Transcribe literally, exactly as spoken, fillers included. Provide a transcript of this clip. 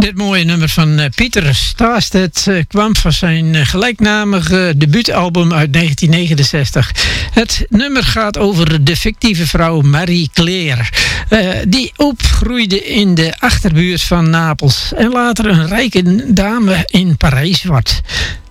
Dit mooie nummer van uh, Pieter Staarstedt uh, kwam van zijn uh, gelijknamige debuutalbum uit negentien negenenzestig. Het nummer gaat over de fictieve vrouw Marie Claire, uh, die opgroeide in de achterbuurt van Napels en later een rijke dame in Parijs wordt.